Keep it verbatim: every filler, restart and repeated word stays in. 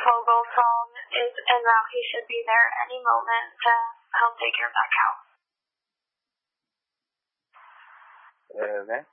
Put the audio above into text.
Vogelson is en route. He should be there any moment to help take care of that cow. Okay.